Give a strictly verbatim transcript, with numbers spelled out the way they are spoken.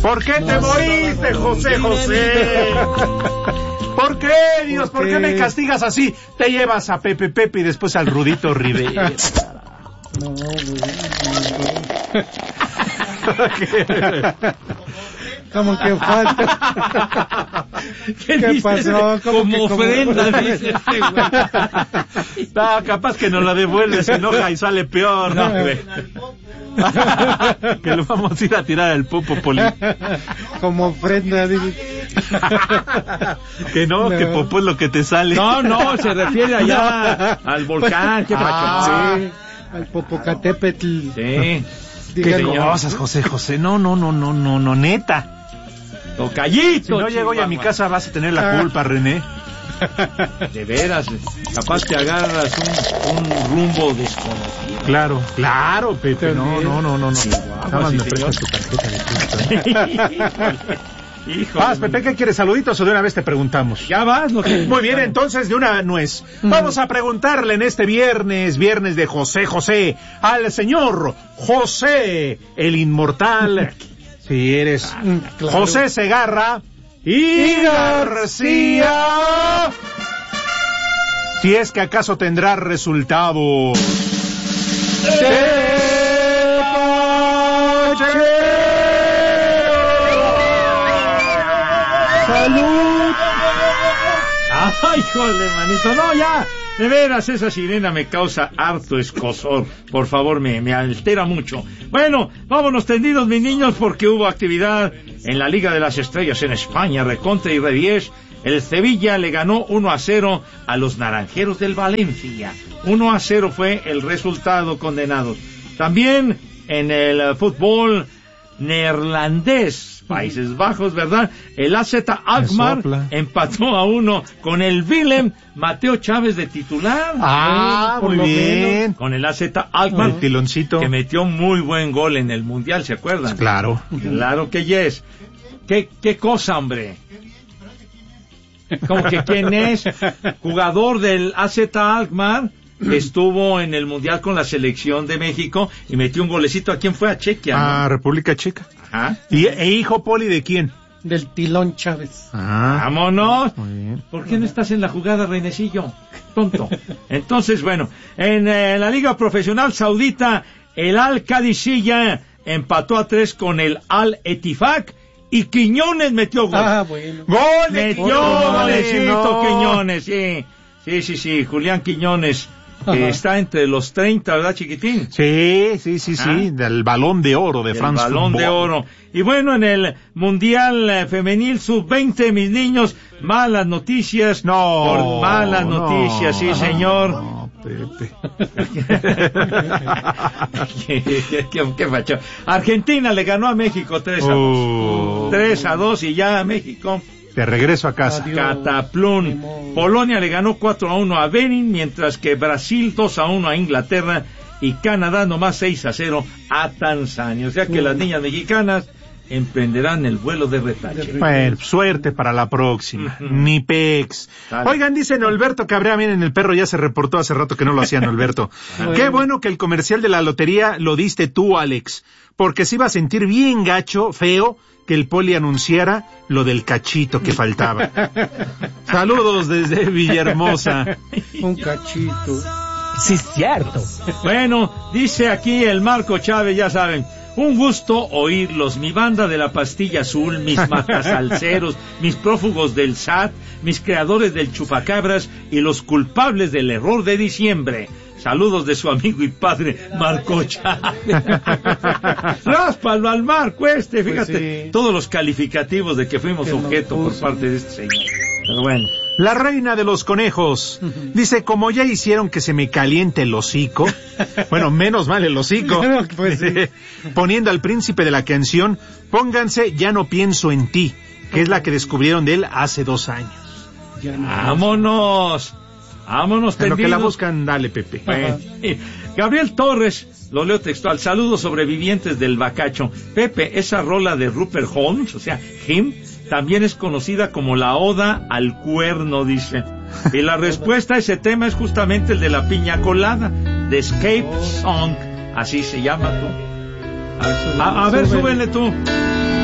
¿Por qué te moriste, José José? ¿Por qué, Dios? ¿Por qué me castigas así? Te llevas a Pepe Pepe y después al Rudito Rivera. No, güey. ¿Cómo que falta? ¿Qué, ¿Qué pasó? ¿Cómo como que, ofrenda, como... dice este güey. No, capaz que nos la devuelve, se enoja y sale peor, ¿no, güey? Que lo vamos a ir a tirar al Popo Poli. Como ofrenda, dice. Que no, no, que Popó es lo que te sale. No, no, se refiere allá al volcán. ¿Qué ah, sí, al Popocatépetl. Sí. ¿Qué cosas, José José? No, no, no, no, no, no, neta. Tocallito. Si no llego hoy a mi casa vas a tener la culpa, René. De veras, capaz te agarras un, un rumbo desconocido. Claro, claro, Pepe. No, no, no, no, no. Sí, guapo, nada más sí, me prestas tu tarjeta de crédito. Híjole. Vas, Pepe, ¿qué quieres? ¿Saluditos o de una vez te preguntamos? Ya vas, lo que... Muy bien, entonces, de una nuez. Vamos a preguntarle en este viernes, viernes de José José, al señor José, el inmortal, si eres claro. José Segarra y García. Si es que acaso tendrá resultados. ¡Salud! ¡Ay, jole, manito! No, ya. De veras, esa sirena me causa harto escozor. Por favor, me, me altera mucho. Bueno, vámonos tendidos, mis niños, porque hubo actividad en la Liga de las Estrellas en España, recontra y reviés. El Sevilla le ganó uno a cero a los naranjeros del Valencia. uno a cero fue el resultado condenado. También en el fútbol neerlandés, Países Bajos, ¿verdad? El A Z Alkmaar empató a uno con el Willem, Mateo Chávez de titular. Ah, muy bien. Menos. Con el A Z Alkmaar, el tiloncito, que metió muy buen gol en el Mundial, ¿se acuerdan? Claro. Claro que yes. ¿Qué, qué cosa, hombre? ¿Cómo que quién es? Jugador del A Z Alkmaar, estuvo en el Mundial con la selección de México y metió un golecito. ¿A quién fue? A Chequia, ¿no? A República Checa. Ajá. ¿Y e hijo, Poli, de quién? Del Tilón Chávez. Ah, vámonos. Muy bien. ¿Por qué no estás en la jugada, Reinecillo? Tonto. Entonces, bueno, en eh, la Liga Profesional Saudita, el Al Qadisiyah empató a tres con el Al Etifak y Quiñones metió gol. Ah, bueno. ¡Gol! Metió golecito, no. Quiñones, sí. Sí, sí, sí, Julián Quiñones. Que está entre los treinta, ¿verdad, chiquitín? Sí, sí, sí, sí, ¿Ah? Del Balón de Oro de Francia. El Balón de Oro. Y bueno, en el Mundial eh, Femenil sub veinte, mis niños, malas noticias. No. Por malas no, noticias, sí, señor. No, Pepe. ¿Qué, qué, qué, qué facho? Argentina le ganó a México tres a dos. Oh. tres a dos y ya México. De regreso a casa. Adiós. Cataplún. Polonia le ganó cuatro a uno a Benin, mientras que Brasil dos a uno a Inglaterra y Canadá nomás seis a cero a Tanzania. O sea que uh. las niñas mexicanas emprenderán el vuelo de retache. Bueno, suerte para la próxima. Uh-huh. Ni pex. Dale. Oigan, dicen Alberto Cabrera, miren, el perro ya se reportó hace rato que no lo hacían, Alberto. Bueno. Qué bueno que el comercial de la lotería lo diste tú, Alex, porque se iba a sentir bien gacho, feo, que el Poli anunciara lo del cachito que faltaba. Saludos desde Villahermosa. Un cachito. Sí, cierto. Bueno, dice aquí el Marco Chávez, ya saben, un gusto oírlos, mi banda de la pastilla azul, mis matasalceros, mis prófugos del S A T, mis creadores del chupacabras y los culpables del error de diciembre. Saludos de su amigo y padre Marco Chávez. Ráspalo al Marco este, fíjate, pues sí. Todos los calificativos de que fuimos que objeto por parte de este señor. Pero bueno. La reina de los conejos dice, como ya hicieron que se me caliente el hocico, bueno, menos mal el hocico, pues sí. Poniendo al príncipe de la canción, pónganse Ya no pienso en ti, que es la que descubrieron de él hace dos años. No ¡vámonos! Vámonos, en lo que la buscan, dale, Pepe. Bueno. Gabriel Torres, lo leo textual, saludos sobrevivientes del bacacho. Pepe, esa rola de Rupert Holmes, o sea, Him, también es conocida como la Oda al Cuerno, dice. Y la respuesta a ese tema es justamente el de la piña colada, The Escape Song, así se llama tú. A, a, a ver, súbele tú.